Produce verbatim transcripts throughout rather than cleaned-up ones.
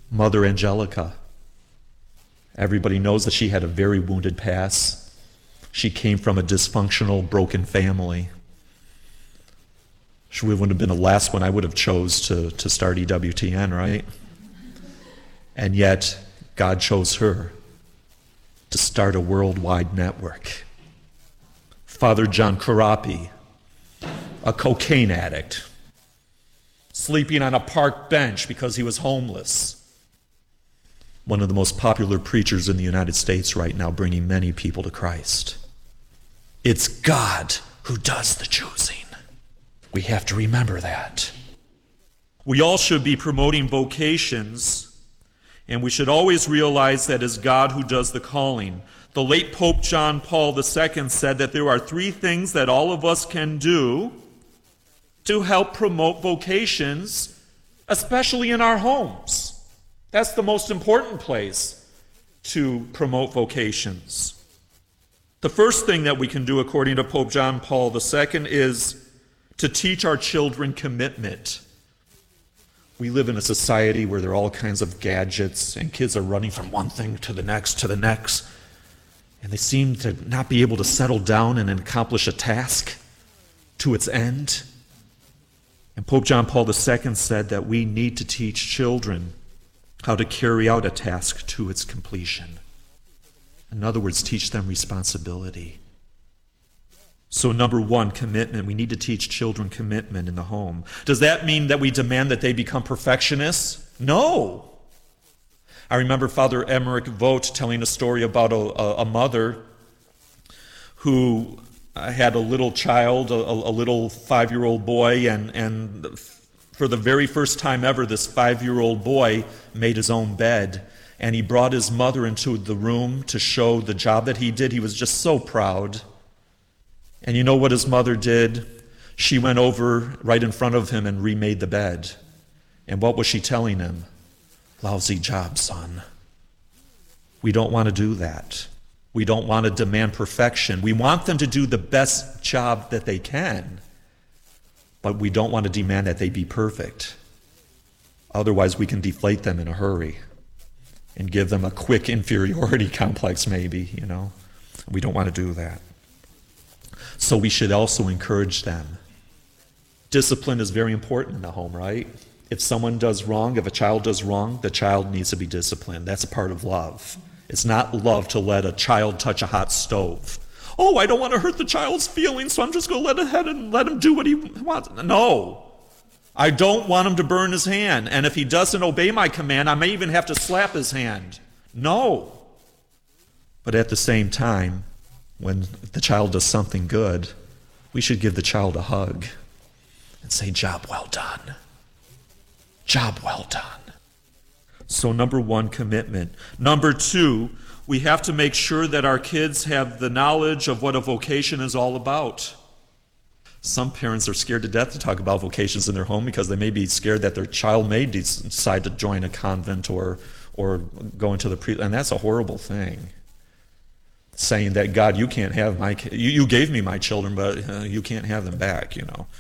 Mother Angelica. Everybody knows that she had a very wounded past. She came from a dysfunctional, broken family. She would have been the last one I would have chose to, to start E W T N, right? And yet, God chose her to start a worldwide network. Father John Karapi, a cocaine addict, sleeping on a park bench because he was homeless. One of the most popular preachers in the United States right now, bringing many people to Christ. It's God who does the choosing. We have to remember that. We all should be promoting vocations, and we should always realize that it's God who does the calling. The late Pope John Paul the Second said that there are three things that all of us can do to help promote vocations, especially in our homes. That's the most important place to promote vocations. The first thing that we can do, according to Pope John Paul the Second, is to teach our children commitment. We live in a society where there are all kinds of gadgets, and kids are running from one thing to the next to the next, and they seem to not be able to settle down and accomplish a task to its end. And Pope John Paul the Second said that we need to teach children how to carry out a task to its completion. In other words, teach them responsibility. So number one, commitment. We need to teach children commitment in the home. Does that mean that we demand that they become perfectionists? No. I remember Father Emmerich Vogt telling a story about a, a, a mother who had a little child, a, a little five-year-old boy, and, and for the very first time ever, this five-year-old boy made his own bed, and he brought his mother into the room to show the job that he did. He was just so proud. And you know what his mother did? She went over right in front of him and remade the bed. And what was she telling him? Lousy job, son. We don't want to do that. We don't want to demand perfection. We want them to do the best job that they can, but we don't want to demand that they be perfect. Otherwise, we can deflate them in a hurry and give them a quick inferiority complex, maybe, you know. We don't want to do that. So we should also encourage them. Discipline is very important in the home, right? If someone does wrong, if a child does wrong, the child needs to be disciplined. That's a part of love. It's not love to let a child touch a hot stove. Oh, I don't want to hurt the child's feelings, so I'm just going to let ahead and let him do what he wants. No. I don't want him to burn his hand. And if he doesn't obey my command, I may even have to slap his hand. No. But at the same time, when the child does something good, we should give the child a hug and say, job well done. Job well done. So number one, commitment. Number two, we have to make sure that our kids have the knowledge of what a vocation is all about. Some parents are scared to death to talk about vocations in their home because they may be scared that their child may decide to join a convent or or go into the pre, and that's a horrible thing. Saying that, God, you can't have my you, you gave me my children, but uh, you can't have them back, you know.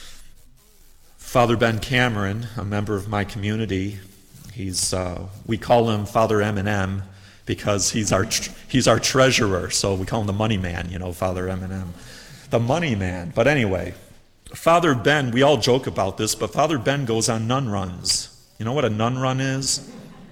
Father Ben Cameron, a member of my community, he's uh, we call him Father M and M because he's our he's our treasurer, so we call him the money man, you know, Father M and M, the money man. But anyway, Father Ben, we all joke about this, but Father Ben goes on nun runs. You know what a nun run is?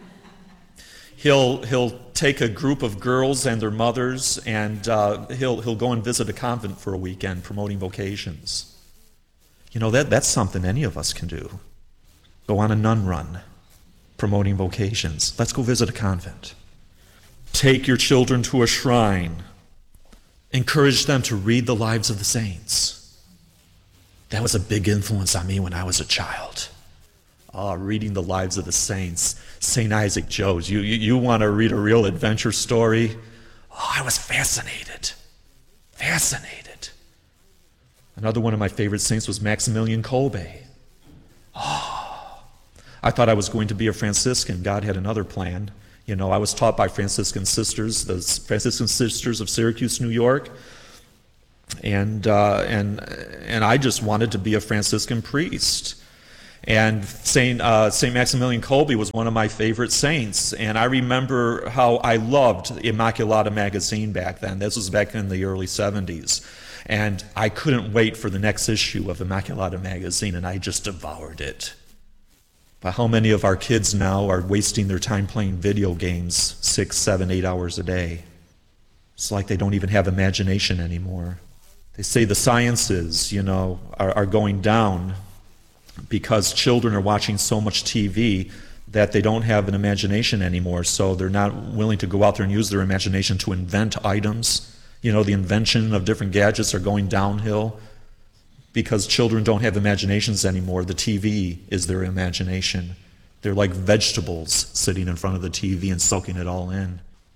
He'll he'll take a group of girls and their mothers, and uh, he'll he'll go and visit a convent for a weekend, promoting vocations. You know, that that's something any of us can do. Go on a nun run, promoting vocations. Let's go visit a convent. Take your children to a shrine. Encourage them to read the lives of the saints. That was a big influence on me when I was a child. Oh, reading the lives of the saints. Saint Isaac Jones. You, you, you want to read a real adventure story? Oh, I was fascinated. Fascinated. Another one of my favorite saints was Maximilian Kolbe. Oh, I thought I was going to be a Franciscan. God had another plan. You know, I was taught by Franciscan sisters, the Franciscan Sisters of Syracuse, New York. And, uh, and, and I just wanted to be a Franciscan priest. And Saint uh, Saint Maximilian Kolbe was one of my favorite saints, and I remember how I loved Immaculata magazine back then. This was back in the early seventies, and I couldn't wait for the next issue of Immaculata magazine, and I just devoured it. But how many of our kids now are wasting their time playing video games six, seven, eight hours a day? It's like they don't even have imagination anymore. They say the sciences, you know, are, are going down because children are watching so much T V that they don't have an imagination anymore, so they're not willing to go out there and use their imagination to invent items. You know, the invention of different gadgets are going downhill because children don't have imaginations anymore. The T V is their imagination. They're like vegetables sitting in front of the T V and soaking it all in.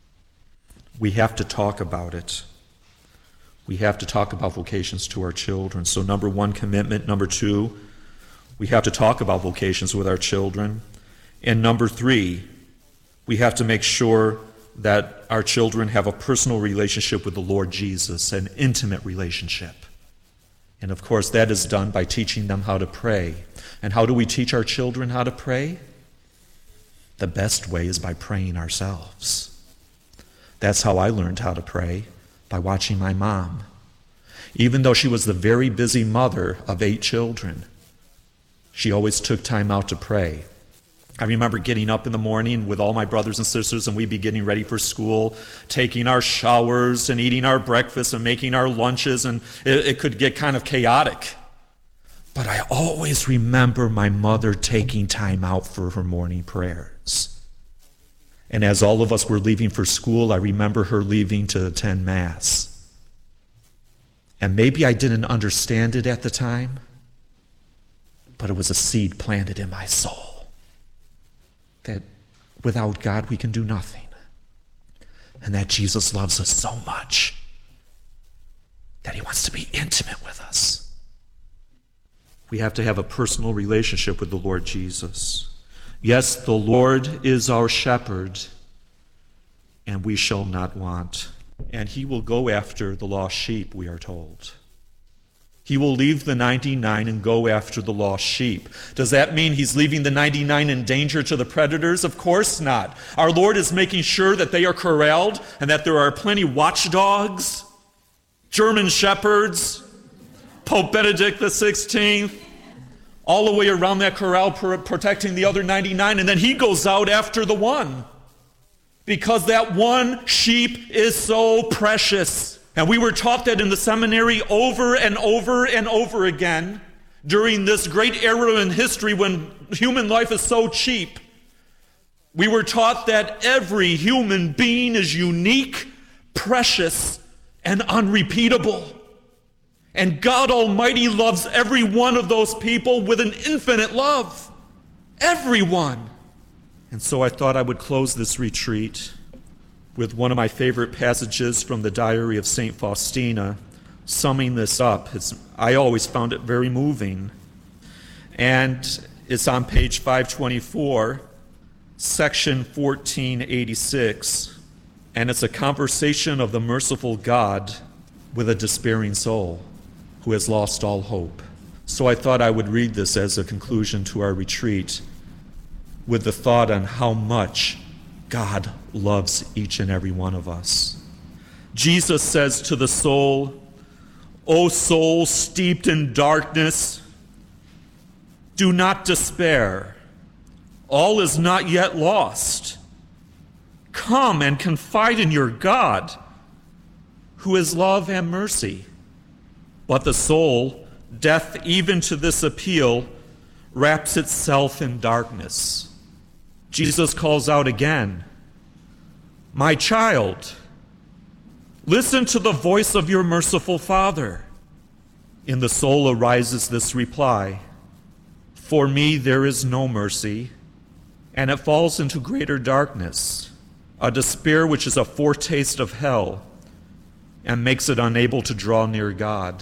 We have to talk about it. We have to talk about vocations to our children. So number one, commitment. Number two, we have to talk about vocations with our children. And number three, we have to make sure that our children have a personal relationship with the Lord Jesus, an intimate relationship. And of course, that is done by teaching them how to pray. And how do we teach our children how to pray? The best way is by praying ourselves. That's how I learned how to pray, by watching my mom. Even though she was the very busy mother of eight children, she always took time out to pray. I remember getting up in the morning with all my brothers and sisters, and we'd be getting ready for school, taking our showers and eating our breakfast and making our lunches, and it, it could get kind of chaotic. But I always remember my mother taking time out for her morning prayers. And as all of us were leaving for school, I remember her leaving to attend Mass. And maybe I didn't understand it at the time, but it was a seed planted in my soul that without God we can do nothing, and that Jesus loves us so much that he wants to be intimate with us. We have to have a personal relationship with the Lord Jesus. Yes, the Lord is our shepherd, and we shall not want. And he will go after the lost sheep, we are told. He will leave the ninety-nine and go after the lost sheep. Does that mean he's leaving the ninety-nine in danger to the predators? Of course not. Our Lord is making sure that they are corralled and that there are plenty watchdogs, German shepherds, Pope Benedict the sixteenth, all the way around that corral protecting the other ninety-nine, and then he goes out after the one because that one sheep is so precious. And we were taught that in the seminary over and over and over again during this great era in history when human life is so cheap. We were taught that every human being is unique, precious, and unrepeatable. And God Almighty loves every one of those people with an infinite love. Everyone. And so I thought I would close this retreat with one of my favorite passages from the diary of Saint Faustina, summing this up. It's, I always found it very moving. And it's on page five twenty-four, section fourteen eighty-six. And it's a conversation of the merciful God with a despairing soul who has lost all hope. So I thought I would read this as a conclusion to our retreat with the thought on how much God loves each and every one of us. Jesus says to the soul, "O soul steeped in darkness, do not despair. All is not yet lost. Come and confide in your God, who is love and mercy." But the soul, deaf even to this appeal, wraps itself in darkness. Jesus calls out again, "My child, listen to the voice of your merciful Father." In the soul arises this reply, "For me there is no mercy," and it falls into greater darkness, a despair which is a foretaste of hell and makes it unable to draw near God.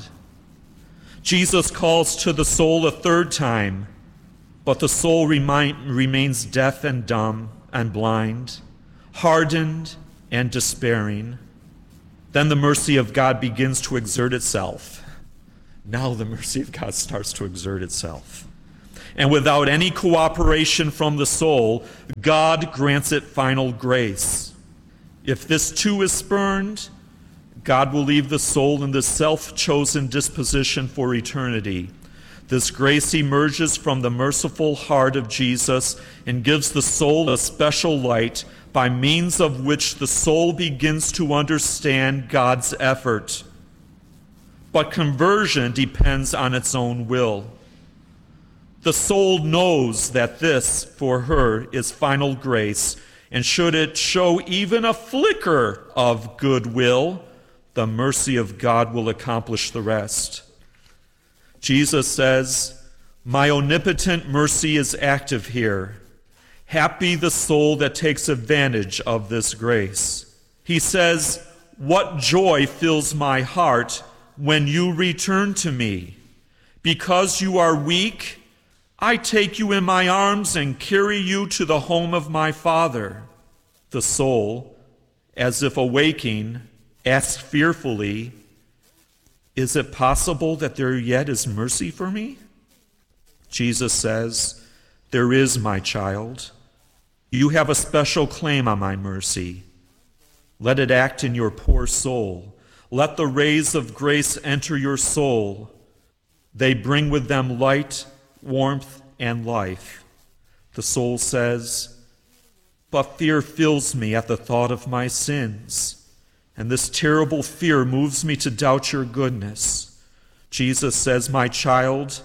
Jesus calls to the soul a third time, but the soul remind, remains deaf and dumb and blind, hardened and despairing. Then the mercy of God begins to exert itself. Now the mercy of God starts to exert itself. And without any cooperation from the soul, God grants it final grace. If this too is spurned, God will leave the soul in the self-chosen disposition for eternity. This grace emerges from the merciful heart of Jesus and gives the soul a special light by means of which the soul begins to understand God's effort. But conversion depends on its own will. The soul knows that this, for her, is final grace, and should it show even a flicker of goodwill, the mercy of God will accomplish the rest. Jesus says, "My omnipotent mercy is active here. Happy the soul that takes advantage of this grace." He says, "What joy fills my heart when you return to me. Because you are weak, I take you in my arms and carry you to the home of my Father." The soul, as if awaking, asks fearfully, "Is it possible that there yet is mercy for me?" Jesus says, "There is, my child. You have a special claim on my mercy. Let it act in your poor soul. Let the rays of grace enter your soul. They bring with them light, warmth, and life." The soul says, "But fear fills me at the thought of my sins, and this terrible fear moves me to doubt your goodness." Jesus says, "My child,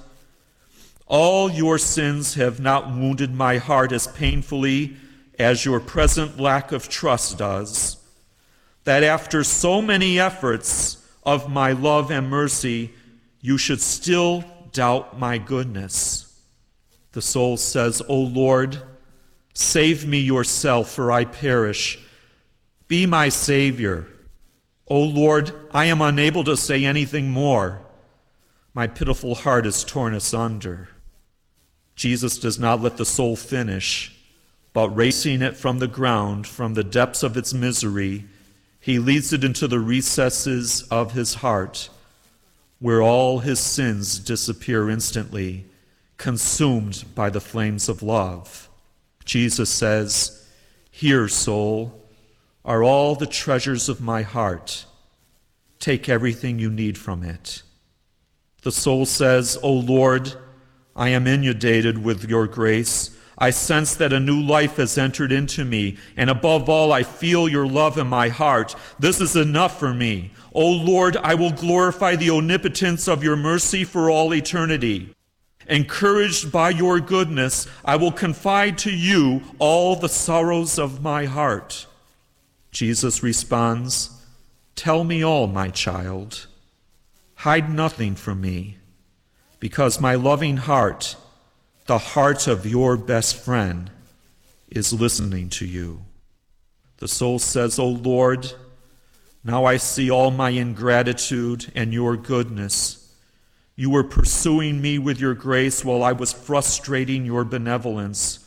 all your sins have not wounded my heart as painfully as your present lack of trust does, that after so many efforts of my love and mercy, you should still doubt my goodness." The soul says, "O Lord, save me yourself, for I perish. Be my Savior. O Lord, I am unable to say anything more. My pitiful heart is torn asunder." Jesus does not let the soul finish, but raising it from the ground, from the depths of its misery, he leads it into the recesses of his heart, where all his sins disappear instantly, consumed by the flames of love. Jesus says, "Here, soul, are all the treasures of my heart. Take everything you need from it." The soul says, "O Lord, I am inundated with your grace. I sense that a new life has entered into me, and above all, I feel your love in my heart. This is enough for me. O Lord, I will glorify the omnipotence of your mercy for all eternity. Encouraged by your goodness, I will confide to you all the sorrows of my heart." Jesus responds, "Tell me all, my child. Hide nothing from me, because my loving heart, the heart of your best friend, is listening to you." The soul says, "O Lord, now I see all my ingratitude and your goodness. You were pursuing me with your grace while I was frustrating your benevolence.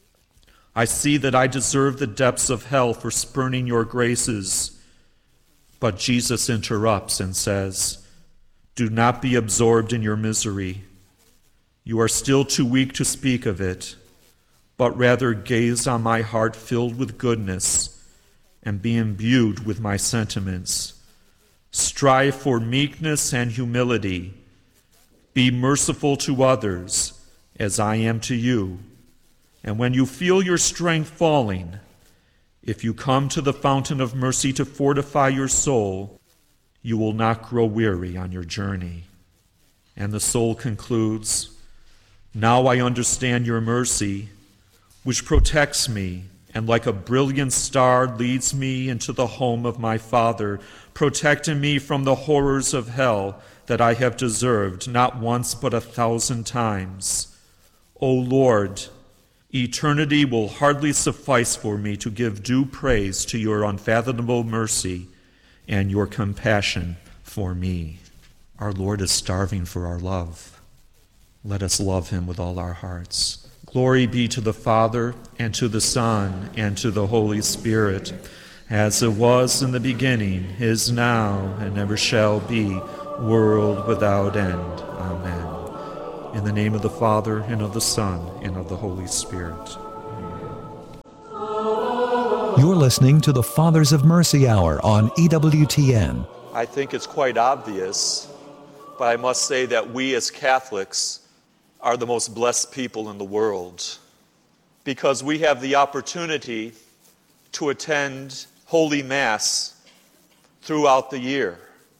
I see that I deserve the depths of hell for spurning your graces." But Jesus interrupts and says, "Do not be absorbed in your misery. You are still too weak to speak of it, but rather gaze on my heart filled with goodness and be imbued with my sentiments. Strive for meekness and humility. Be merciful to others as I am to you. And when you feel your strength falling, if you come to the fountain of mercy to fortify your soul, you will not grow weary on your journey." And the soul concludes, "Now I understand your mercy, which protects me, and like a brilliant star leads me into the home of my Father, protecting me from the horrors of hell that I have deserved not once but a thousand times. O Lord, eternity will hardly suffice for me to give due praise to your unfathomable mercy and your compassion for me." Our Lord is starving for our love. Let us love him with all our hearts. Glory be to the Father, and to the Son, and to the Holy Spirit, as it was in the beginning, is now, and ever shall be, world without end. Amen. In the name of the Father, and of the Son, and of the Holy Spirit. You're listening to the Fathers of Mercy Hour on E W T N. I think it's quite obvious, but I must say that we as Catholics are the most blessed people in the world because we have the opportunity to attend Holy Mass throughout the year.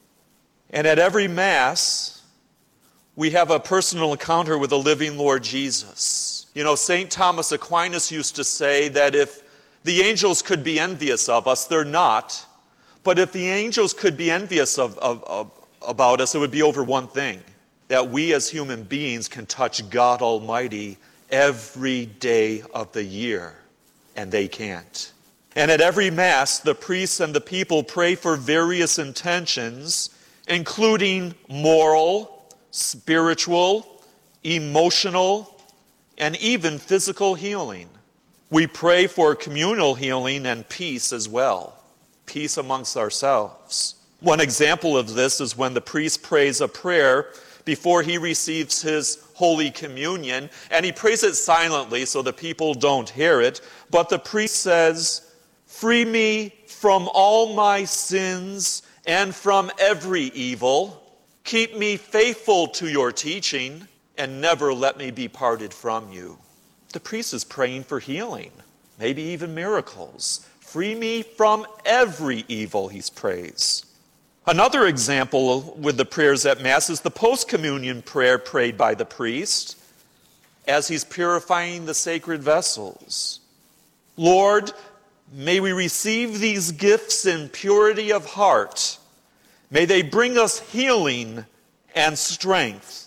And at every Mass, we have a personal encounter with the living Lord Jesus. You know, Saint Thomas Aquinas used to say that if the angels could be envious of us, they're not. But if the angels could be envious of, of, of, about us, it would be over one thing, that we as human beings can touch God Almighty every day of the year, and they can't. And at every Mass, the priests and the people pray for various intentions, including moral, spiritual, emotional, and even physical healing. We pray for communal healing and peace as well, peace amongst ourselves. One example of this is when the priest prays a prayer before he receives his Holy Communion, and he prays it silently so the people don't hear it, but the priest says, "Free me from all my sins and from every evil. Keep me faithful to your teaching, and never let me be parted from you." The priest is praying for healing, maybe even miracles. Free me from every evil, he prays. Another example with the prayers at Mass is the post-communion prayer prayed by the priest as he's purifying the sacred vessels. Lord, may we receive these gifts in purity of heart. May they bring us healing and strength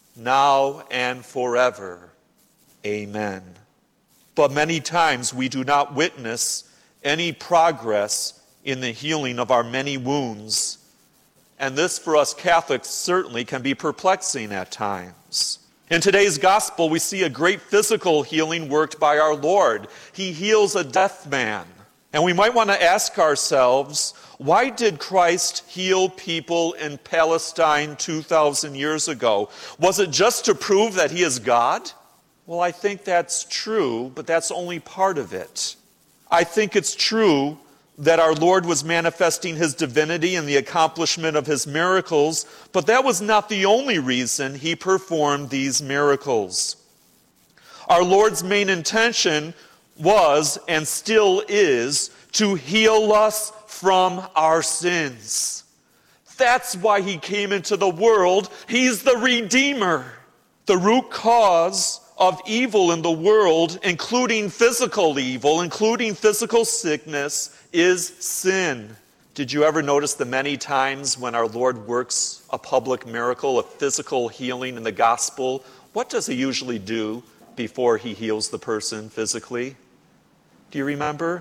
now and forever. Amen. But many times we do not witness any progress in the healing of our many wounds. And this for us Catholics certainly can be perplexing at times. In today's gospel, we see a great physical healing worked by our Lord. He heals a deaf man. And we might want to ask ourselves, why did Christ heal people in Palestine two thousand years ago? Was it just to prove that he is God? Well, I think that's true, but that's only part of it. I think it's true that our Lord was manifesting his divinity in the accomplishment of his miracles, but that was not the only reason he performed these miracles. Our Lord's main intention was and still is to heal us from our sins. That's why he came into the world. He's the Redeemer. The root cause of evil in the world, including physical evil, including physical sickness, is sin. Did you ever notice the many times when our Lord works a public miracle, a physical healing in the gospel? What does he usually do before he heals the person physically? Do you remember?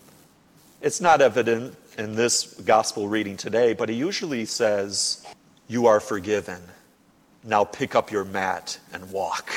It's not evident in this gospel reading today, but he usually says, "You are forgiven. Now pick up your mat and walk."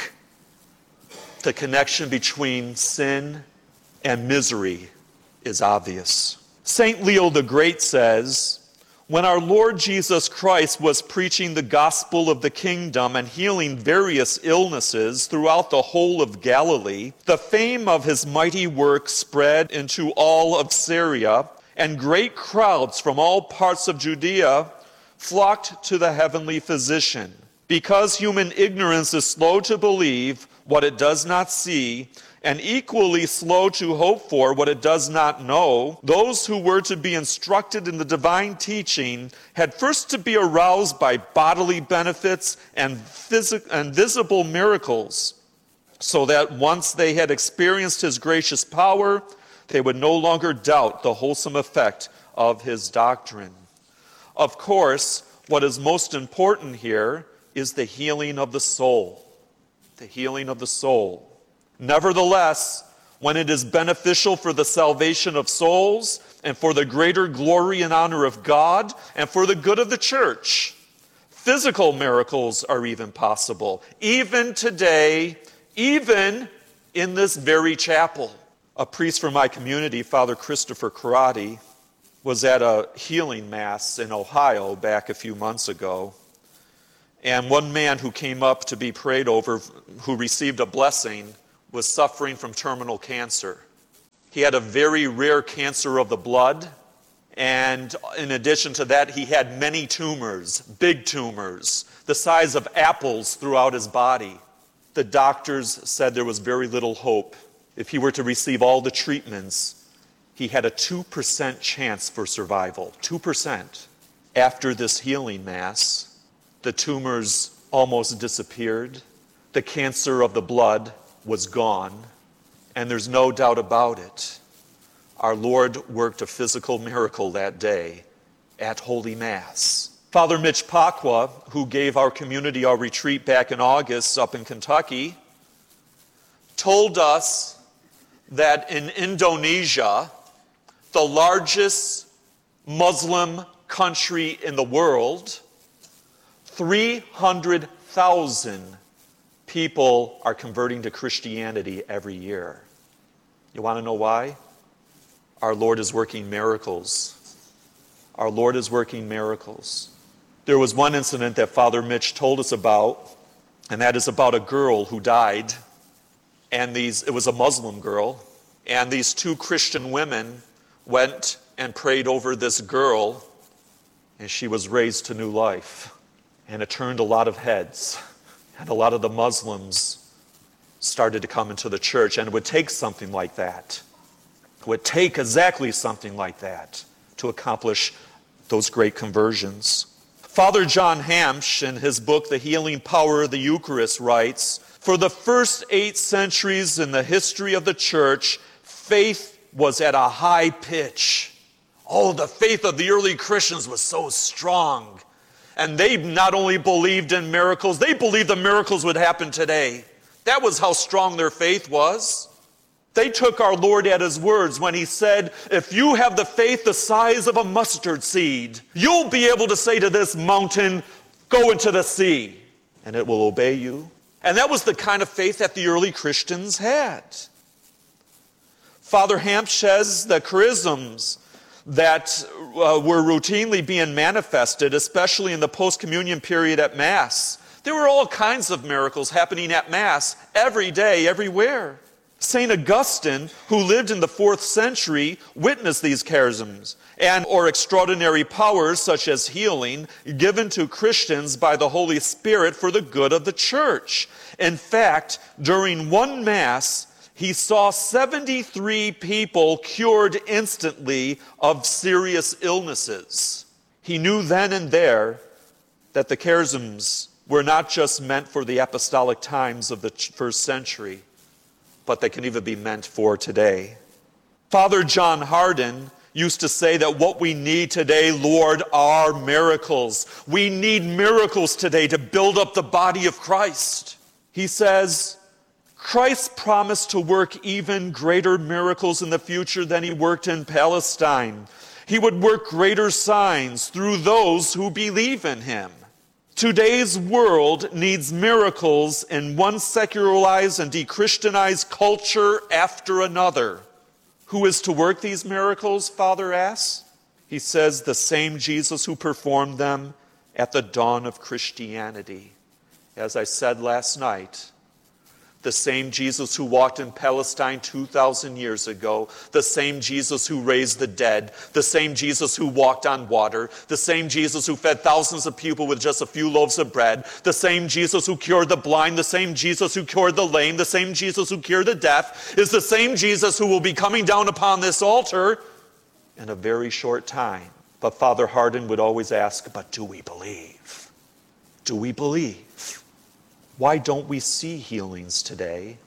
The connection between sin and misery is obvious. Saint Leo the Great says, when our Lord Jesus Christ was preaching the gospel of the kingdom and healing various illnesses throughout the whole of Galilee, the fame of his mighty work spread into all of Syria, and great crowds from all parts of Judea flocked to the heavenly physician. Because human ignorance is slow to believe what it does not see, and equally slow to hope for what it does not know, those who were to be instructed in the divine teaching had first to be aroused by bodily benefits and, phys- and visible miracles, so that once they had experienced his gracious power, they would no longer doubt the wholesome effect of his doctrine. Of course, what is most important here is the healing of the soul. The healing of the soul. Nevertheless, when it is beneficial for the salvation of souls and for the greater glory and honor of God and for the good of the church, physical miracles are even possible. Even today, even in this very chapel. A priest from my community, Father Christopher Karate, was at a healing mass in Ohio back a few months ago. And one man who came up to be prayed over, who received a blessing, was suffering from terminal cancer. He had a very rare cancer of the blood, and in addition to that, he had many tumors, big tumors, the size of apples throughout his body. The doctors said there was very little hope. If he were to receive all the treatments, he had a two percent chance for survival, two percent. After this healing mass, the tumors almost disappeared. The cancer of the blood was gone, and there's no doubt about it. Our Lord worked a physical miracle that day at Holy Mass. Father Mitch Pacwa, who gave our community our retreat back in August up in Kentucky, told us that in Indonesia, the largest Muslim country in the world, three hundred thousand people are converting to Christianity every year. You want to know why? Our Lord is working miracles. Our Lord is working miracles. There was one incident that Father Mitch told us about, and that is about a girl who died. And these, it was a Muslim girl, and these two Christian women went and prayed over this girl, and she was raised to new life. And it turned a lot of heads, and a lot of the Muslims started to come into the church, and it would take something like that. It would take exactly something like that to accomplish those great conversions. Father John Hamsch, in his book, The Healing Power of the Eucharist, writes, "For the first eight centuries in the history of the church, faith was at a high pitch." Oh, the faith of the early Christians was so strong. And they not only believed in miracles, they believed the miracles would happen today. That was how strong their faith was. They took our Lord at his words when he said, if you have the faith the size of a mustard seed, you'll be able to say to this mountain, go into the sea, and it will obey you. And that was the kind of faith that the early Christians had. Father Hamsch says the charisms that uh, were routinely being manifested, especially in the post-communion period at Mass, there were all kinds of miracles happening at Mass every day, everywhere. Saint Augustine, who lived in the fourth century, witnessed these charisms and or extraordinary powers such as healing given to Christians by the Holy Spirit for the good of the church. In fact, during one Mass, he saw seventy-three people cured instantly of serious illnesses. He knew then and there that the charisms were not just meant for the apostolic times of the first century, but they can even be meant for today. Father John Hardin used to say that what we need today, Lord, are miracles. We need miracles today to build up the body of Christ. He says, Christ promised to work even greater miracles in the future than he worked in Palestine. He would work greater signs through those who believe in him. Today's world needs miracles in one secularized and de-Christianized culture after another. Who is to work these miracles, Father asks? He says the same Jesus who performed them at the dawn of Christianity. As I said last night, the same Jesus who walked in Palestine two thousand years ago, the same Jesus who raised the dead, the same Jesus who walked on water, the same Jesus who fed thousands of people with just a few loaves of bread, the same Jesus who cured the blind, the same Jesus who cured the lame, the same Jesus who cured the deaf, is the same Jesus who will be coming down upon this altar in a very short time. But Father Hardin would always ask, but do we believe? Do we believe? Why don't we see healings today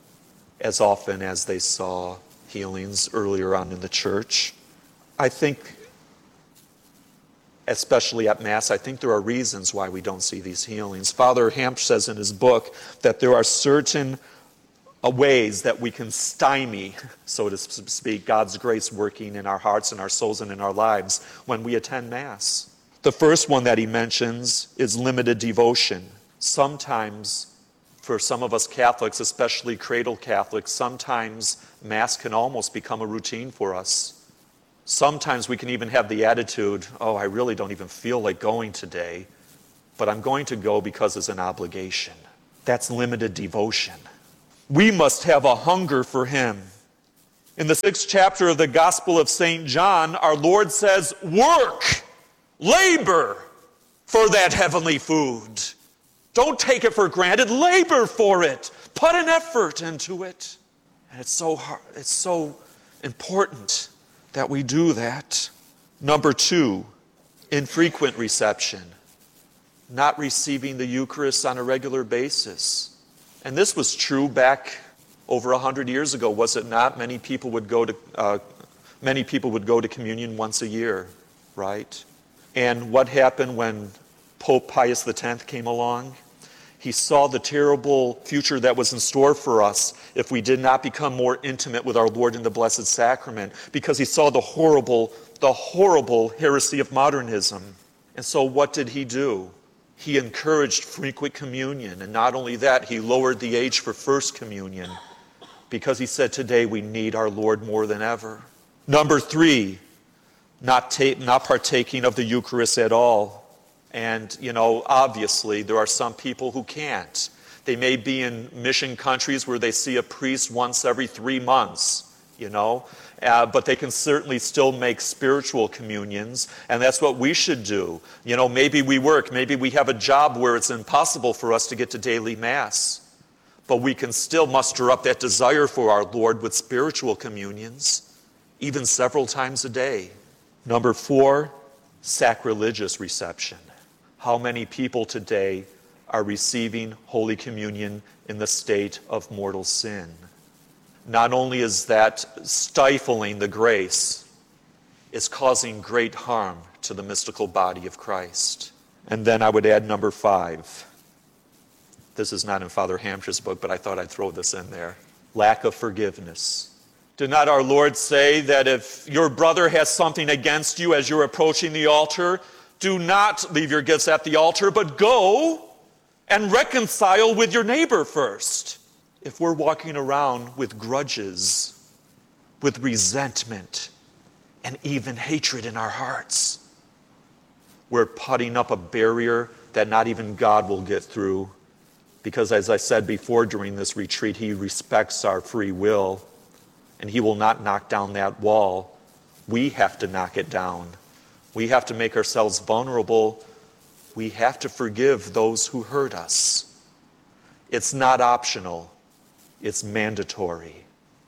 as often as they saw healings earlier on in the church? I think, especially at Mass, I think there are reasons why we don't see these healings. Father Hamsch says in his book that there are certain ways that we can stymie, so to speak, God's grace working in our hearts and our souls and in our lives when we attend Mass. The first one that he mentions is limited devotion. Sometimes, for some of us Catholics, especially cradle Catholics, sometimes Mass can almost become a routine for us. Sometimes we can even have the attitude, oh, I really don't even feel like going today, but I'm going to go because it's an obligation. That's limited devotion. We must have a hunger for him. In the sixth chapter of the Gospel of Saint John, our Lord says, work, labor for that heavenly food. Don't take it for granted. Labor for it. Put an effort into it. And it's so hard, it's so important that we do that. Number two, infrequent reception. Not receiving the Eucharist on a regular basis. And this was true back over a hundred years ago, was it not? Many people would go to uh, many people would go to communion once a year, right? And what happened when Pope Pius the tenth came along? He saw the terrible future that was in store for us if we did not become more intimate with our Lord in the Blessed Sacrament, because he saw the horrible, the horrible heresy of modernism. And so what did he do? He encouraged frequent communion, and not only that, he lowered the age for First Communion, because he said today we need our Lord more than ever. Number three, not, ta- not partaking of the Eucharist at all. And, you know, obviously there are some people who can't. They may be in mission countries where they see a priest once every three months, you know, uh, but they can certainly still make spiritual communions, and that's what we should do. You know, maybe we work, maybe we have a job where it's impossible for us to get to daily Mass, but we can still muster up that desire for our Lord with spiritual communions, even several times a day. Number four, sacrilegious reception. How many people today are receiving Holy Communion in the state of mortal sin? Not only is that stifling the grace, it's causing great harm to the mystical body of Christ. And then I would add number five. This is not in Father Hamsher's book, but I thought I'd throw this in there. Lack of forgiveness. Did not our Lord say that if your brother has something against you as you're approaching the altar, do not leave your gifts at the altar, but go and reconcile with your neighbor first? If we're walking around with grudges, with resentment, and even hatred in our hearts, we're putting up a barrier that not even God will get through, because as I said before during this retreat, he respects our free will, and he will not knock down that wall. We have to knock it down. We have to make ourselves vulnerable. We have to forgive those who hurt us. It's not optional. It's mandatory.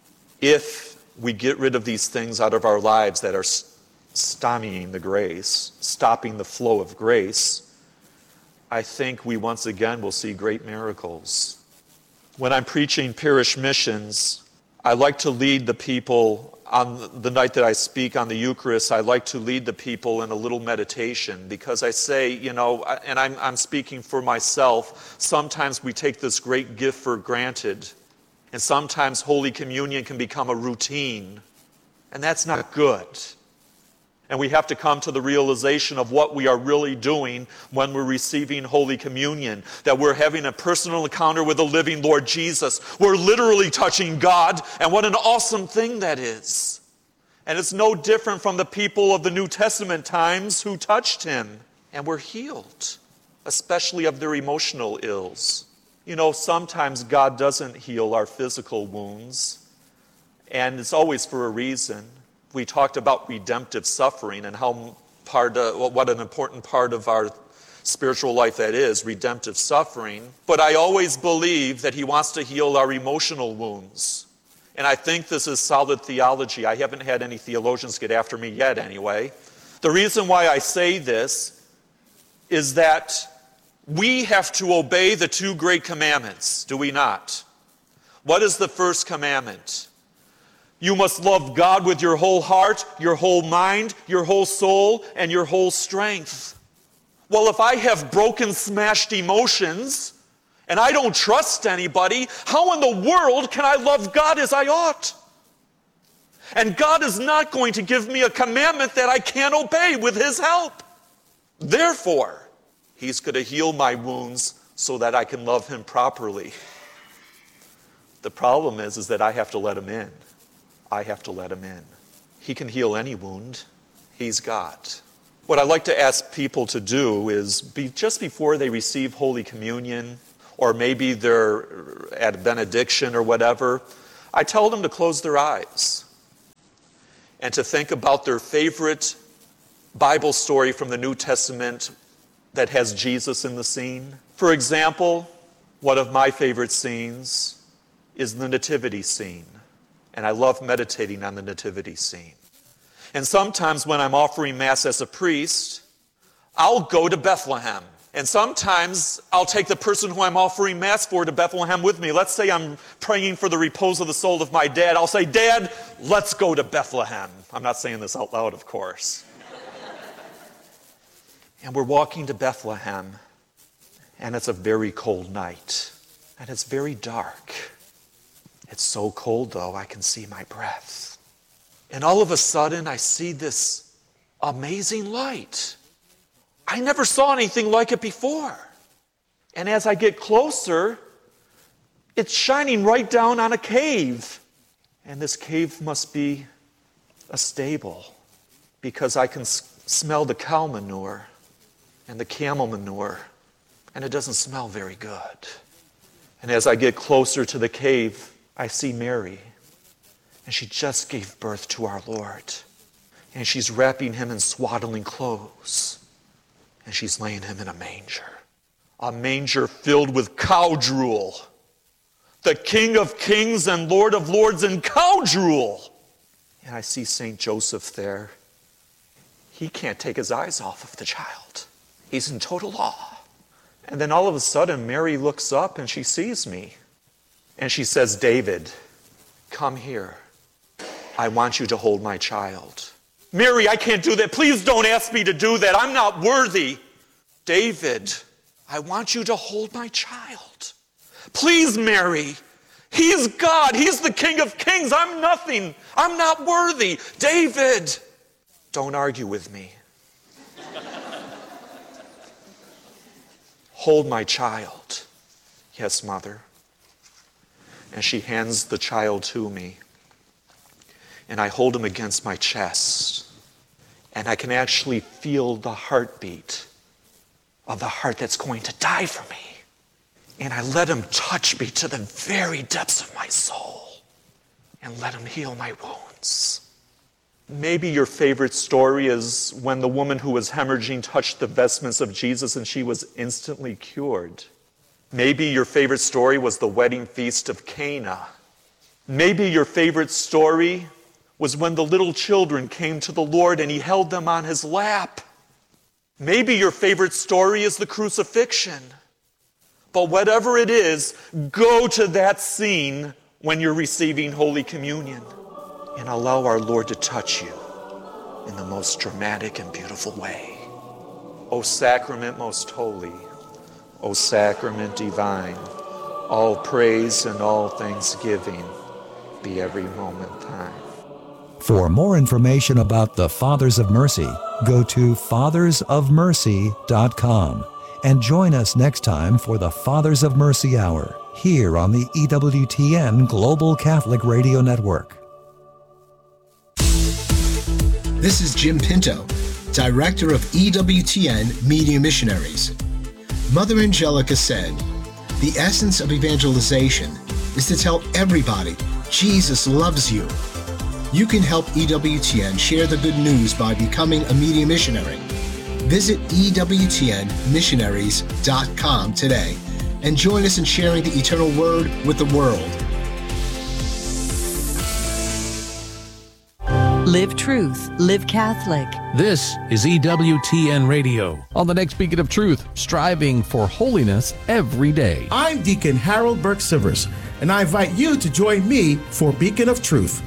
If we get rid of these things out of our lives that are stymieing the grace, stopping the flow of grace, I think we once again will see great miracles. When I'm preaching parish missions, I like to lead the people. On the night that I speak on the Eucharist, I like to lead the people in a little meditation, because I say, you know, and I'm, I'm speaking for myself, sometimes we take this great gift for granted, and sometimes Holy Communion can become a routine, and that's not good. And we have to come to the realization of what we are really doing when we're receiving Holy Communion, that we're having a personal encounter with the living Lord Jesus. We're literally touching God, and what an awesome thing that is. And it's no different from the people of the New Testament times who touched him and were healed, especially of their emotional ills. You know, sometimes God doesn't heal our physical wounds, and it's always for a reason. We talked about redemptive suffering and how part of, what an important part of our spiritual life that is, redemptive suffering. But I always believe that he wants to heal our emotional wounds. And I think this is solid theology. I haven't had any theologians get after me yet anyway. The reason why I say this is that we have to obey the two great commandments, do we not? What is the first commandment? You must love God with your whole heart, your whole mind, your whole soul, and your whole strength. Well, if I have broken, smashed emotions, and I don't trust anybody, how in the world can I love God as I ought? And God is not going to give me a commandment that I can't obey with his help. Therefore, he's going to heal my wounds so that I can love him properly. The problem is, is that I have to let him in. I have to let him in. He can heal any wound. He's God. What I like to ask people to do is be, just before they receive Holy Communion, or maybe they're at a benediction or whatever, I tell them to close their eyes and to think about their favorite Bible story from the New Testament that has Jesus in the scene. For example, one of my favorite scenes is the nativity scene. And I love meditating on the nativity scene. And sometimes when I'm offering Mass as a priest, I'll go to Bethlehem. And sometimes I'll take the person who I'm offering Mass for to Bethlehem with me. Let's say I'm praying for the repose of the soul of my dad. I'll say, Dad, let's go to Bethlehem. I'm not saying this out loud, of course. And we're walking to Bethlehem, and it's a very cold night, and it's very dark. It's so cold, though, I can see my breath. And all of a sudden, I see this amazing light. I never saw anything like it before. And as I get closer, it's shining right down on a cave. And this cave must be a stable, because I can s- smell the cow manure and the camel manure, and it doesn't smell very good. And as I get closer to the cave, I see Mary, and she just gave birth to our Lord. And she's wrapping him in swaddling clothes, and she's laying him in a manger. A manger filled with cow drool. The King of Kings and Lord of Lords in cow drool. And I see Saint Joseph there. He can't take his eyes off of the child. He's in total awe. And then all of a sudden, Mary looks up and she sees me. And she says, David, come here. I want you to hold my child. Mary, I can't do that. Please don't ask me to do that. I'm not worthy. David, I want you to hold my child. Please, Mary. He's God. He's the King of Kings. I'm nothing. I'm not worthy. David, don't argue with me. Hold my child. Yes, Mother. And she hands the child to me. And I hold him against my chest. And I can actually feel the heartbeat of the heart that's going to die for me. And I let him touch me to the very depths of my soul. And let him heal my wounds. Maybe your favorite story is when the woman who was hemorrhaging touched the vestments of Jesus and she was instantly cured. Maybe your favorite story was the wedding feast of Cana. Maybe your favorite story was when the little children came to the Lord and he held them on his lap. Maybe your favorite story is the crucifixion. But whatever it is, go to that scene when you're receiving Holy Communion and allow our Lord to touch you in the most dramatic and beautiful way. O sacrament most holy, O sacrament divine, all praise and all thanksgiving be every moment thine. For more information about the Fathers of Mercy, go to fathers of mercy dot com and join us next time for the Fathers of Mercy Hour here on the E W T N Global Catholic Radio Network. This is Jim Pinto, Director of E W T N Media Missionaries. Mother Angelica said, the essence of evangelization is to tell everybody Jesus loves you. You can help E W T N share the good news by becoming a media missionary. Visit E W T N missionaries dot com today and join us in sharing the eternal word with the world. Live truth, live Catholic. This is E W T N Radio. On the next Beacon of Truth, striving for holiness every day. I'm Deacon Harold Burke Sivers, and I invite you to join me for Beacon of Truth.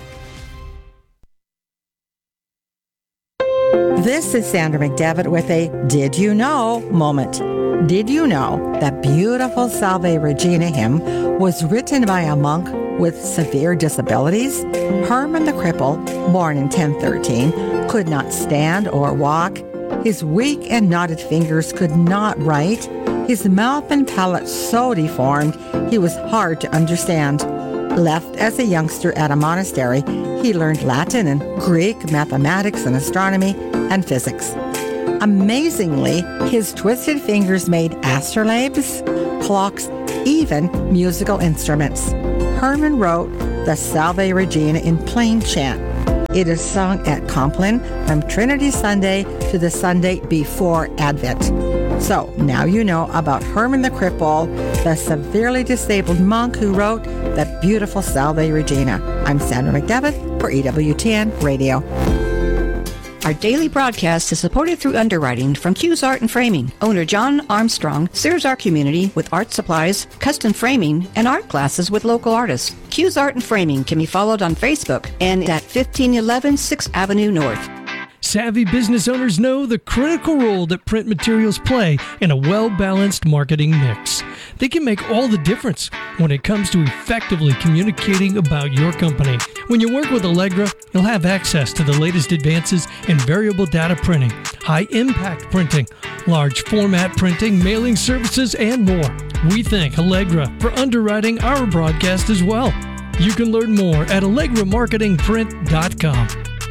This is Sandra McDevitt with a Did You Know moment. Did you know that beautiful Salve Regina hymn was written by a monk with severe disabilities? Herman the Cripple, born in ten thirteen, could not stand or walk. His weak and knotted fingers could not write. His mouth and palate so deformed, he was hard to understand. Left as a youngster at a monastery, he learned Latin and Greek, mathematics and astronomy, and physics. Amazingly, his twisted fingers made astrolabes, clocks, even musical instruments. Herman wrote the Salve Regina in plain chant. It is sung at Compline from Trinity Sunday to the Sunday before Advent. So now you know about Herman the Cripple, the severely disabled monk who wrote the beautiful Salve Regina. I'm Sandra McDevitt for E W T N Radio. Our daily broadcast is supported through underwriting from Q's Art and Framing. Owner John Armstrong serves our community with art supplies, custom framing, and art classes with local artists. Q's Art and Framing can be followed on Facebook and at fifteen eleven sixth Avenue North. Savvy business owners know the critical role that print materials play in a well-balanced marketing mix. They can make all the difference when it comes to effectively communicating about your company. When you work with Allegra, you'll have access to the latest advances in variable data printing, high-impact printing, large format printing, mailing services, and more. We thank Allegra for underwriting our broadcast as well. You can learn more at allegra marketing print dot com.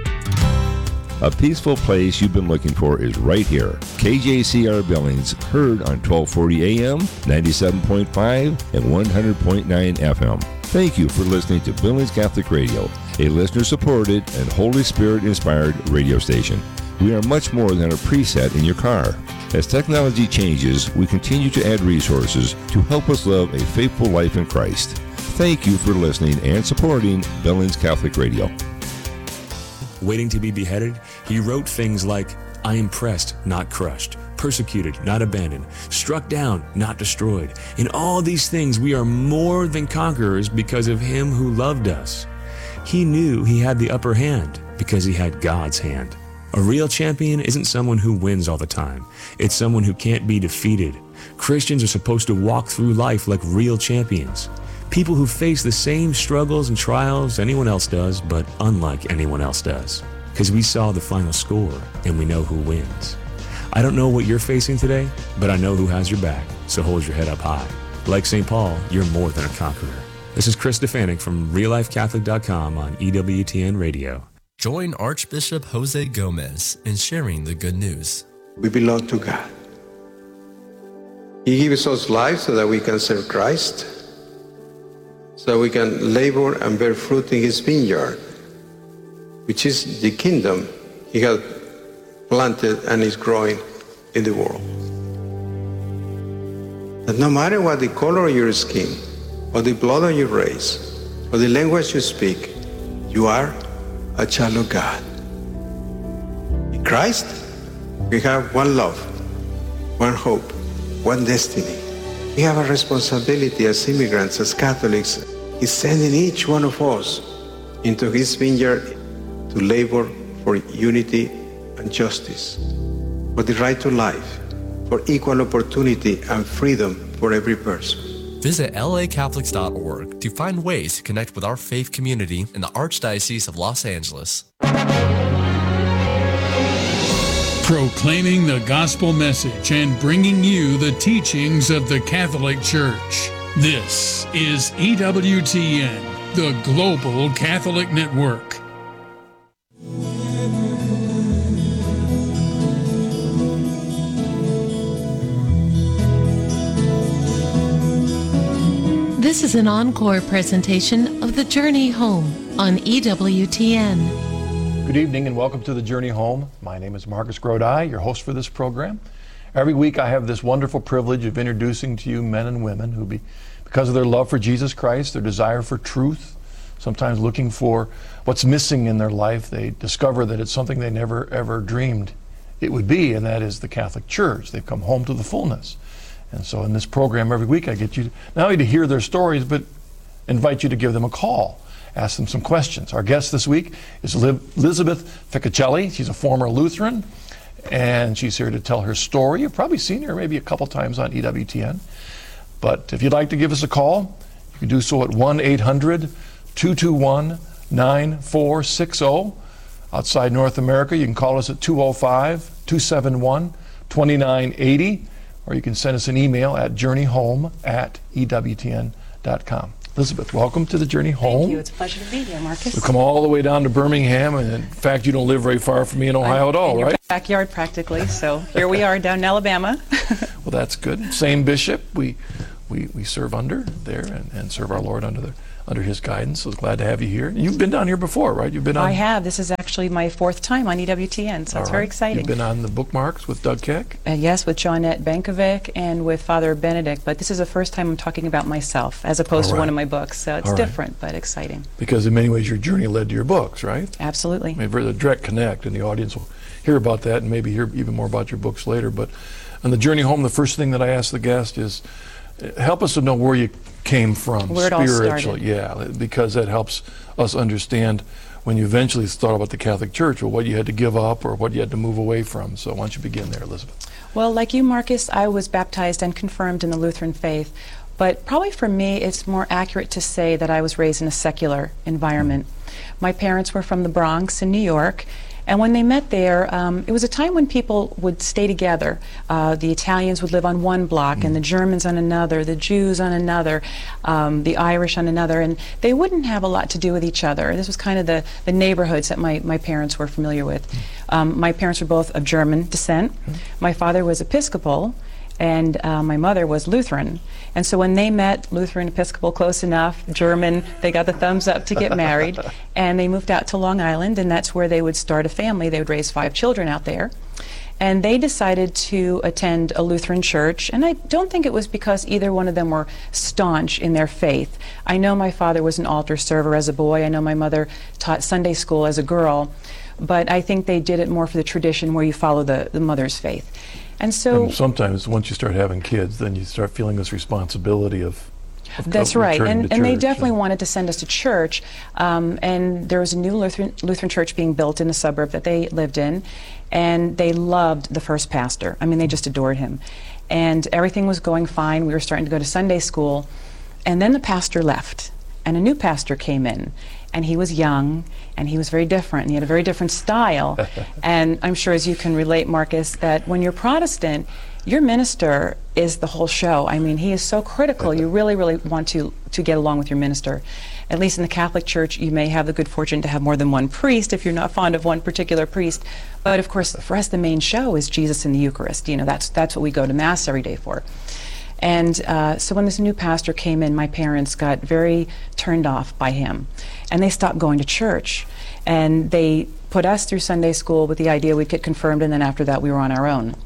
A peaceful place you've been looking for is right here. K J C R Billings, heard on twelve forty A M, ninety-seven point five, and one hundred point nine F M. Thank you for listening to Billings Catholic Radio, a listener-supported and Holy Spirit-inspired radio station. We are much more than a preset in your car. As technology changes, we continue to add resources to help us live a faithful life in Christ. Thank you for listening and supporting Billings Catholic Radio. Waiting to be beheaded, he wrote things like, I am pressed, not crushed, persecuted, not abandoned, struck down, not destroyed. In all these things we are more than conquerors because of him who loved us. He knew he had the upper hand because he had God's hand. A real champion isn't someone who wins all the time. It's someone who can't be defeated. Christians are supposed to walk through life like real champions. People who face the same struggles and trials anyone else does, but unlike anyone else does. Because we saw the final score, and we know who wins. I don't know what you're facing today, but I know who has your back, so hold your head up high. Like Saint Paul, you're more than a conqueror. This is Chris Stefanik from real life catholic dot com on E W T N Radio. Join Archbishop Jose Gomez in sharing the good news. We belong to God. He gives us life so that we can serve Christ, so we can labor and bear fruit in his vineyard, which is the kingdom he has planted and is growing in the world. That no matter what the color of your skin, or the blood of your race, or the language you speak, you are a child of God. In Christ, we have one love, one hope, one destiny. We have a responsibility as immigrants, as Catholics. He's sending each one of us into his vineyard to labor for unity and justice, for the right to life, for equal opportunity and freedom for every person. Visit L A Catholics dot org to find ways to connect with our faith community in the Archdiocese of Los Angeles. Proclaiming the gospel message and bringing you the teachings of the Catholic Church. This is E W T N, the Global Catholic Network. This is an encore presentation of The Journey Home on E W T N. Good evening and welcome to The Journey Home. My name is Marcus Grodi, your host for this program. Every week I have this wonderful privilege of introducing to you men and women who, be, because of their love for Jesus Christ, their desire for truth, sometimes looking for what's missing in their life, they discover that it's something they never ever dreamed it would be, and that is the Catholic Church. They've come home to the fullness. And so in this program every week I get you not only to hear their stories, but invite you to give them a call, ask them some questions. Our guest this week is Elizabeth Ficcicelli. She's a former Lutheran, and she's here to tell her story. You've probably seen her maybe a couple times on E W T N. But if you'd like to give us a call, you can do so at one eight hundred two two one nine four six zero. Outside North America, you can call us at two oh five two seven one two nine eight zero. Or you can send us an email at journeyhome at E W T N dot com. Elizabeth, welcome to the journey home. Thank you. It's a pleasure to be here, Marcus. We've come all the way down to Birmingham, and in fact, you don't live very far from me in Ohio I'm at all, in your right? backyard, practically. So here we are down in Alabama. Well, that's good. Same bishop we we, we serve under there, and, and serve our Lord under the under His guidance. So glad to have you here. You've been down here before, right? You've been on. I have. This is actually my fourth time on E W T N, so All it's right. very exciting. You've been on the Bookmarks with Doug Keck. Uh, yes, with Johnette Bankovic and with Father Benedict, but this is the first time I'm talking about myself as opposed All to one right. of my books, so it's All right. different but exciting. Because in many ways, your journey led to your books, right? Absolutely. I mean, there's a direct connect, and the audience will hear about that and maybe hear even more about your books later. But on the journey home, the first thing that I ask the guest is, uh, help us to know where you came from Where it all spiritually. started. Yeah, because that helps us understand when you eventually thought about the Catholic Church, or what you had to give up or what you had to move away from. So why don't you begin there, Elizabeth? Well, like you, Marcus, I was baptized and confirmed in the Lutheran faith. But probably for me, it's more accurate to say that I was raised in a secular environment. My parents were from the Bronx in New York. And when they met there, um, it was a time when people would stay together. Uh, the Italians would live on one block, and the Germans on another, the Jews on another, um, the Irish on another, and they wouldn't have a lot to do with each other. This was kind of the, the neighborhoods that my, my parents were familiar with. Um, my parents were both of German descent. My father was Episcopal, and uh, my mother was Lutheran. And so when they met, Lutheran, Episcopal, close enough, German, they got the thumbs up to get married, and they moved out to Long Island, and that's where they would start a family. They would raise five children out there. And they decided to attend a Lutheran church, and I don't think it was because either one of them were staunch in their faith. I know my father was an altar server as a boy. I know my mother taught Sunday school as a girl, but I think they did it more for the tradition where you follow the, the mother's faith. And so And sometimes once you start having kids, then you start feeling this responsibility of, of that's of right, returning and, to and they church. definitely wanted to send us to church, um, and there was a new Lutheran, Lutheran church being built in the suburb that they lived in, and they loved the first pastor. I mean, they just adored him. And everything was going fine. We were starting to go to Sunday school, and then the pastor left, and a new pastor came in. And he was young, and he was very different, and he had a very different style. And I'm sure, as you can relate, Marcus, that when you're Protestant, your minister is the whole show. I mean, he is so critical. You really, really want to, to get along with your minister. At least in the Catholic Church, you may have the good fortune to have more than one priest if you're not fond of one particular priest. But of course, for us, the main show is Jesus in the Eucharist. You know, that's, that's what we go to Mass every day for. And uh, so when this new pastor came in, my parents got very turned off by him. And they stopped going to church. And they put us through Sunday school with the idea we'd get confirmed, and then after that we were on our own.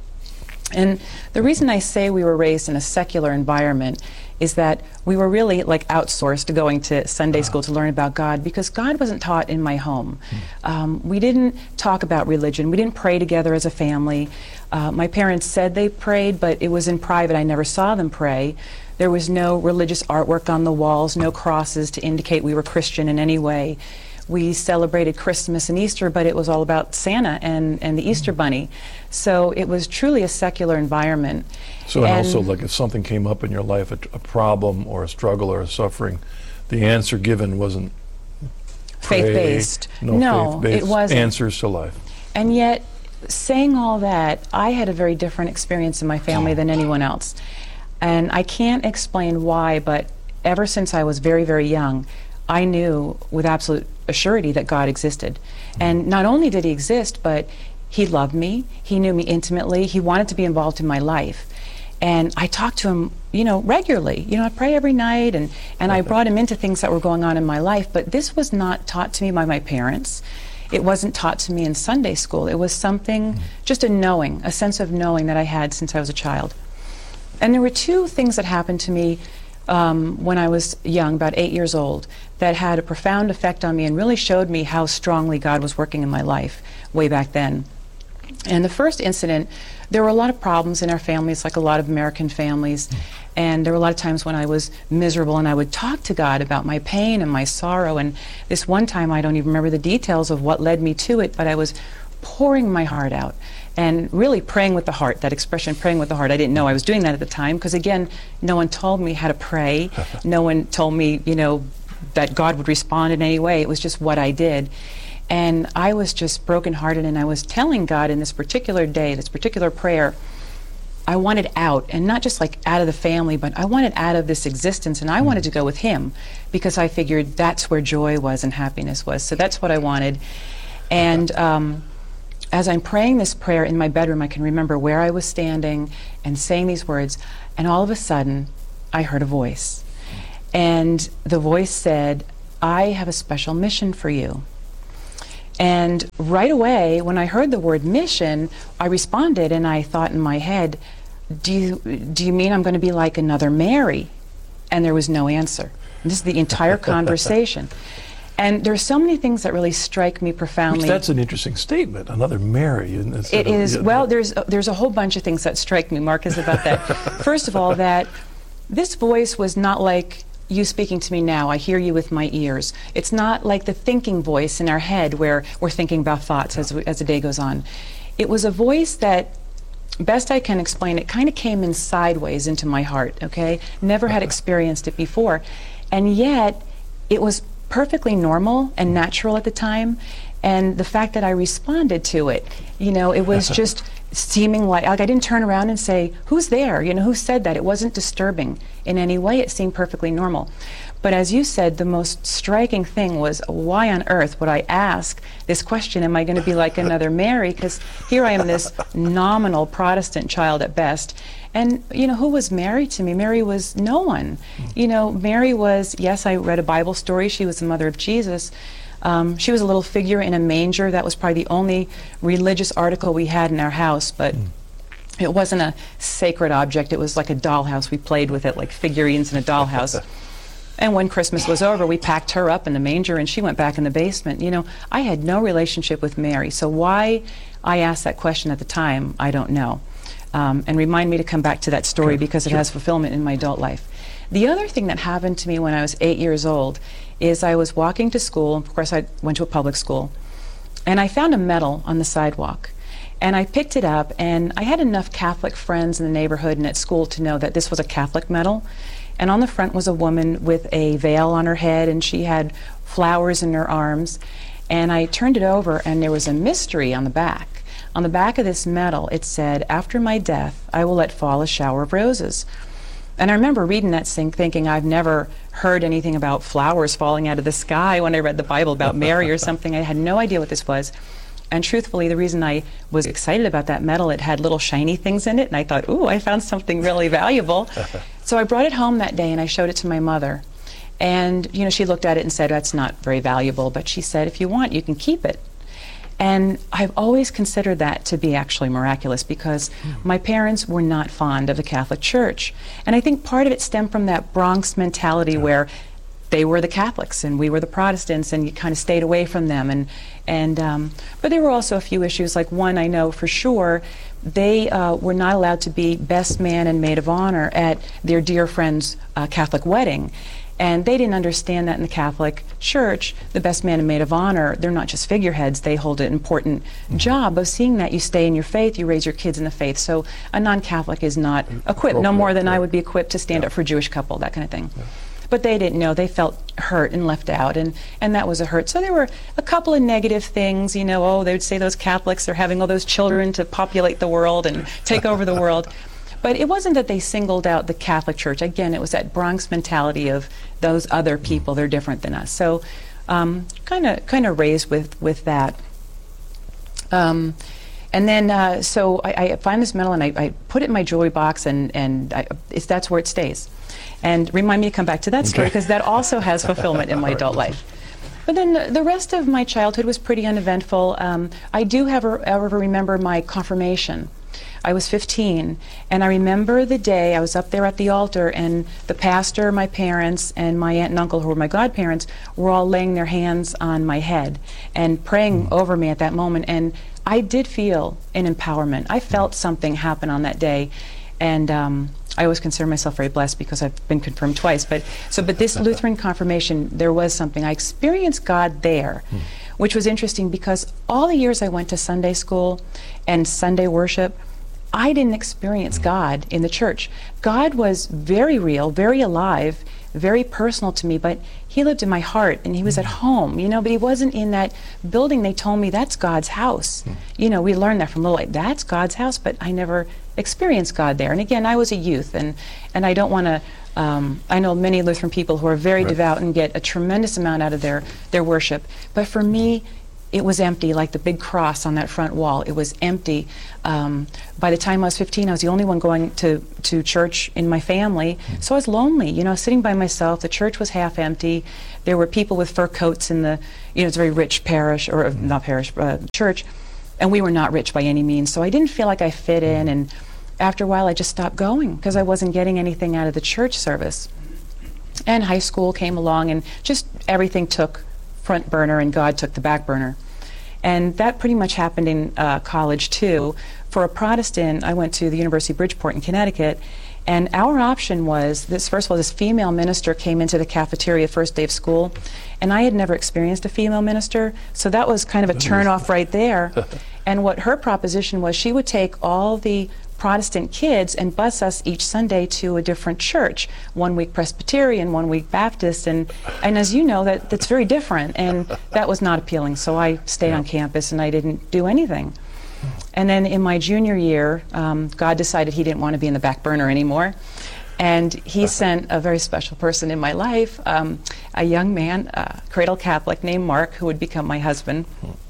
And the reason I say we were raised in a secular environment is that we were really like outsourced to going to Sunday school to learn about God, because God wasn't taught in my home. Um, we didn't talk about religion. We didn't pray together as a family. Uh, my parents said they prayed, but it was in private. I never saw them pray. There was no religious artwork on the walls, no crosses to indicate we were Christian in any way. We celebrated Christmas and Easter, but it was all about Santa and, and the Easter Bunny. So it was truly a secular environment. So and And- also, like if something came up in your life, a, a problem or a struggle or a suffering, the answer given wasn't pray, Faith-based. No, No, faith-based it wasn't. answers to life. And yet, saying all that, I had a very different experience in my family than anyone else. And I can't explain why, but ever since I was very, very young, I knew with absolute assurity that God existed. And not only did he exist, but he loved me, he knew me intimately, he wanted to be involved in my life. And I talked to him, you know, regularly. You know, I pray every night, and, and I brought him into things that were going on in my life, but this was not taught to me by my parents. It wasn't taught to me in Sunday school. It was something, just a knowing, a sense of knowing that I had since I was a child. And there were two things that happened to me um, when I was young, about eight years old, that had a profound effect on me and really showed me how strongly God was working in my life way back then. And the first incident, there were a lot of problems in our families, like a lot of American families, and there were a lot of times when I was miserable and I would talk to God about my pain and my sorrow. And this one time, I don't even remember the details of what led me to it, but I was pouring my heart out and really praying with the heart. That expression, praying with the heart, I didn't know I was doing that at the time, because again, no one told me how to pray. No one told me, you know, that God would respond in any way. It was just what I did. And I was just brokenhearted, and I was telling God in this particular day, this particular prayer, I wanted out, and not just like out of the family, but I wanted out of this existence, and I wanted to go with him because I figured that's where joy was and happiness was. So that's what I wanted. And um, as I'm praying this prayer in my bedroom, I can remember where I was standing and saying these words, and all of a sudden, I heard a voice. And the voice said, I have a special mission for you. And right away, when I heard the word mission, I responded, and I thought in my head, do you, do you mean I'm going to be like another Mary? And there was no answer. And this is the entire conversation. And there's so many things that really strike me profoundly. Which that's an interesting statement, another Mary. It is. Of, well, there's, uh, there's a whole bunch of things that strike me, Marcus, about that. First of all, that this voice was not like you speaking to me now. I hear you with my ears. It's not like the thinking voice in our head where we're thinking about thoughts as, as the day goes on. It was a voice that, best I can explain, it kind of came in sideways into my heart, okay? Never had experienced it before. And yet, it was perfectly normal and natural at the time. And the fact that I responded to it, you know, it was just seeming like, like I didn't turn around and say, who's there? You know, who said that? It wasn't disturbing in any way. It seemed perfectly normal. But as you said, the most striking thing was, why on earth would I ask this question, am I going to be like another Mary? Because here I am, this nominal Protestant child at best. And, you know, who was Mary to me? Mary was no one. You know, Mary was, yes, I read a Bible story. She was the mother of Jesus. Um, she was a little figure in a manger. That was probably the only religious article we had in our house, but mm. it wasn't a sacred object. It was like a dollhouse. We played with it like figurines in a dollhouse. And when Christmas was over, we packed her up in the manger and she went back in the basement. You know, I had no relationship with Mary, so why I asked that question at the time, I don't know. Um, and remind me to come back to that story okay. because it sure. has fulfillment in my adult life. The other thing that happened to me when I was eight years old is I was walking to school. Of course, I went to a public school. And I found a medal on the sidewalk. And I picked it up, and I had enough Catholic friends in the neighborhood and at school to know that this was a Catholic medal. And on the front was a woman with a veil on her head, and she had flowers in her arms. And I turned it over, and there was a mystery on the back. On the back of this medal, it said, after my death, I will let fall a shower of roses. And I remember reading that thing thinking I've never heard anything about flowers falling out of the sky when I read the Bible about Mary or something. I had no idea what this was. And truthfully, the reason I was excited about that medal, it had little shiny things in it, and I thought, ooh, I found something really valuable. So I brought it home that day and I showed it to my mother. And, you know, she looked at it and said, that's not very valuable, but she said, if you want, you can keep it. And I've always considered that to be actually miraculous because my parents were not fond of the Catholic Church. And I think part of it stemmed from that Bronx mentality yeah. where they were the Catholics and we were the Protestants, and you kind of stayed away from them. And, and um, but there were also a few issues, like one I know for sure, they uh, were not allowed to be best man and maid of honor at their dear friend's uh, Catholic wedding. And they didn't understand that in the Catholic Church, the best man and maid of honor, they're not just figureheads, they hold an important mm-hmm. job of seeing that you stay in your faith, you raise your kids in the faith. So a non-Catholic is not equipped, no more than yeah. I would be equipped to stand yeah. up for a Jewish couple, that kind of thing. Yeah. But they didn't know, they felt hurt and left out, and, and that was a hurt. So there were a couple of negative things, you know, oh, they would say those Catholics are having all those children to populate the world and take over the world. But it wasn't that they singled out the Catholic Church. Again, it was that Bronx mentality of those other people, they're different than us. So kind of kind of raised with, with that. Um, and then, uh, so I, I find this medal and I, I put it in my jewelry box, and, and I, it's, that's where it stays. And remind me to come back to that story, because that also has fulfillment in my adult life. But then the, the rest of my childhood was pretty uneventful. Um, I do have a, ever remember my confirmation. I was fifteen, and I remember the day I was up there at the altar, and the pastor, my parents, and my aunt and uncle, who were my godparents, were all laying their hands on my head and praying mm. over me at that moment. And I did feel an empowerment. I felt something happen on that day, and um, I always consider myself very blessed because I've been confirmed twice. But so, but this Lutheran confirmation, there was something. I experienced God there, mm. which was interesting because all the years I went to Sunday school and Sunday worship, I didn't experience God in the church. God was very real, very alive, very personal to me, but he lived in my heart, and he was at home, you know, but he wasn't in that building. They told me that's God's house. You know, we learned that from little, like, that's God's house, but I never experienced God there. And again, I was a youth, and, and I don't want to, um, I know many Lutheran people who are very Right. devout and get a tremendous amount out of their, their worship, but for me, it was empty, like the big cross on that front wall. It was empty. Um, by the time I was fifteen, I was the only one going to, to church in my family, so I was lonely, you know, sitting by myself. The church was half empty. There were people with fur coats in the, you know, it's a very rich parish, or uh, not parish, uh, church, and we were not rich by any means, so I didn't feel like I fit in, and after a while I just stopped going because I wasn't getting anything out of the church service. And high school came along, and just everything took front burner, and God took the back burner. And that pretty much happened in uh, college too. For a Protestant, I went to the University of Bridgeport in Connecticut, and our option was this. First of all, this female minister came into the cafeteria first day of school, and I had never experienced a female minister, so that was kind of a turn off right there. And what her proposition was, she would take all the Protestant kids and bus us each Sunday to a different church, one week Presbyterian, one week Baptist, and and as you know, that that's very different, and that was not appealing, so I stayed on campus and I didn't do anything. And then in my junior year, um, God decided he didn't want to be in the back burner anymore, and he sent a very special person in my life, um, a young man, a cradle Catholic named Mark, who would become my husband.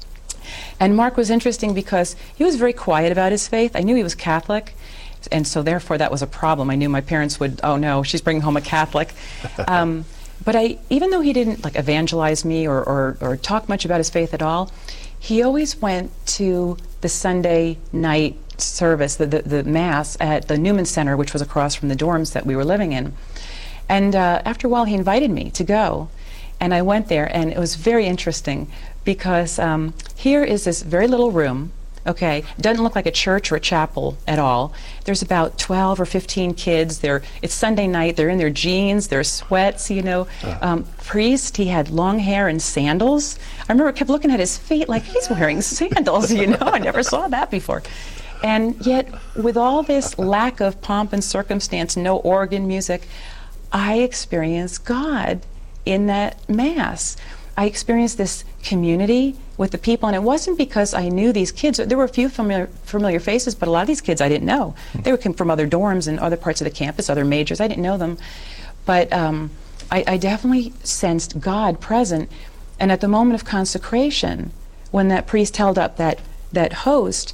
And Mark was interesting because he was very quiet about his faith. I knew he was Catholic, and so therefore that was a problem. I knew my parents would, oh no, she's bringing home a Catholic. Um, but I, even though he didn't like evangelize me or, or, or talk much about his faith at all, he always went to the Sunday night service, the, the, the Mass at the Newman Center, which was across from the dorms that we were living in. And uh, after a while he invited me to go, and I went there, and it was very interesting because um, here is this very little room, okay, it doesn't look like a church or a chapel at all. There's about twelve or fifteen kids. They're, it's Sunday night, they're in their jeans, their sweats, you know. Um, priest, he had long hair and sandals. I remember I kept looking at his feet like, he's wearing sandals, you know, I never saw that before. And yet, with all this lack of pomp and circumstance, no organ music, I experienced God in that Mass. I experienced this community with the people, and it wasn't because I knew these kids. There were a few familiar, familiar faces, but a lot of these kids I didn't know. They were come from other dorms and other parts of the campus, other majors. I didn't know them. But um, I, I definitely sensed God present. And at the moment of consecration, when that priest held up that, that host,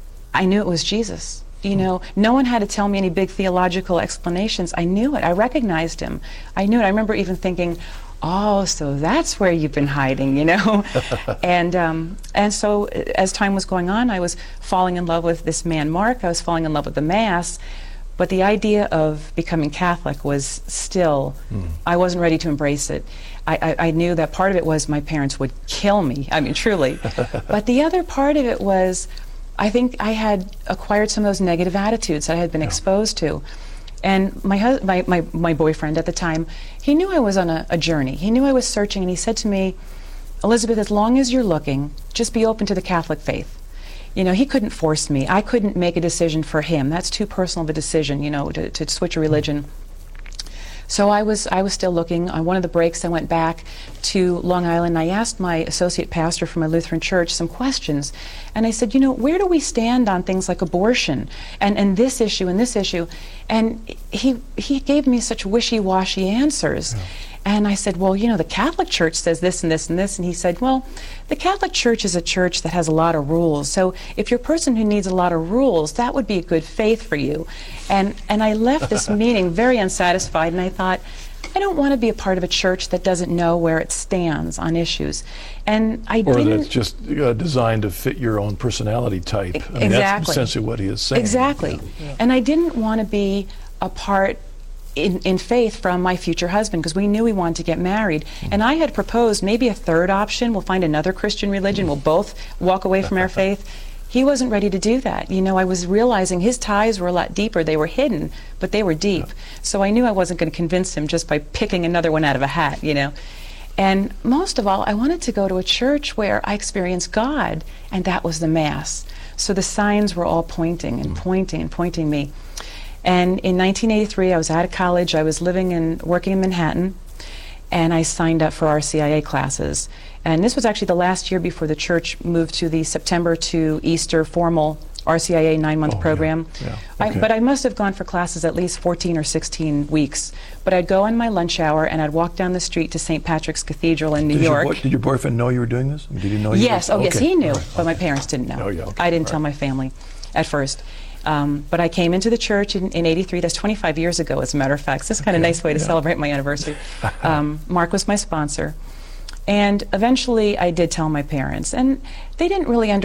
I knew it was Jesus. You know, no one had to tell me any big theological explanations. I knew it. I recognized him. I knew it. I remember even thinking, oh, so that's where you've been hiding, you know? and um, and so as time was going on, I was falling in love with this man, Mark. I was falling in love with the Mass. But the idea of becoming Catholic was still, mm. I wasn't ready to embrace it. I, I, I knew that part of it was my parents would kill me. I mean, truly. But the other part of it was, I think I had acquired some of those negative attitudes that I had been yeah. exposed to. And my, hus- my, my, my boyfriend at the time, he knew I was on a, a journey. He knew I was searching, and he said to me, Elizabeth, as long as you're looking, just be open to the Catholic faith. You know, he couldn't force me. I couldn't make a decision for him. That's too personal of a decision, you know, to, to switch a religion. So I was I was still looking. On one of the breaks, I went back to Long Island. I asked my associate pastor from my Lutheran church some questions. And I said, you know, where do we stand on things like abortion and, and this issue and this issue? And he he gave me such wishy-washy answers. Yeah. And I said, well, you know, the Catholic Church says this and this and this. And he said, well, the Catholic Church is a church that has a lot of rules. So if you're a person who needs a lot of rules, that would be a good faith for you. And and I left this meeting very unsatisfied, and I thought, I don't want to be a part of a church that doesn't know where it stands on issues. And I or didn't... Or that's just uh, designed to fit your own personality type. I mean, exactly. That's essentially what he is saying. Exactly. Yeah. And I didn't want to be a part In, in faith from my future husband, because we knew we wanted to get married. Mm. And I had proposed maybe a third option. We'll find another Christian religion. Mm. We'll both walk away from our faith. He wasn't ready to do that. You know, I was realizing his ties were a lot deeper. They were hidden, but they were deep. Yeah. So I knew I wasn't going to convince him just by picking another one out of a hat, you know. And most of all, I wanted to go to a church where I experienced God, and that was the Mass. So the signs were all pointing and mm. pointing and pointing me. And in nineteen eighty-three, I was out of college. I was living and working in Manhattan, and I signed up for R C I A classes. And this was actually the last year before the church moved to the September to Easter formal R C I A nine-month Oh, program. yeah, yeah, I, okay. but I must have gone for classes at least fourteen or sixteen weeks. But I'd go on my lunch hour and I'd walk down the street to Saint Patrick's Cathedral in New Did your York. boy- did your boyfriend know you were doing this? Did he know you Yes, were? oh yes, Okay. he knew, All right. but my parents didn't know. Oh, yeah, okay. I didn't All tell right. my family at first. Um, but I came into the church in, in eighty-three, that's twenty-five years ago, as a matter of fact. So this is kind of a Okay, nice way to yeah. celebrate my anniversary. Um, Mark was my sponsor. And eventually I did tell my parents, and they didn't really understand.